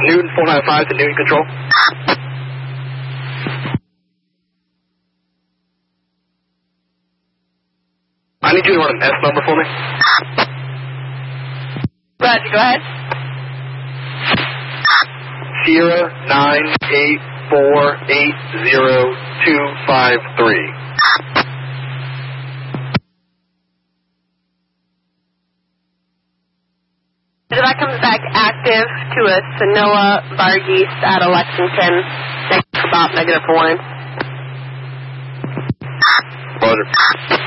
Newton 495 to Newton Control. I need you to run an S number for me. Roger, go ahead. Sierra 98480-253. So that comes back active to a Sonoa Varghese out of Lexington. Next to Bob, -1. Roger.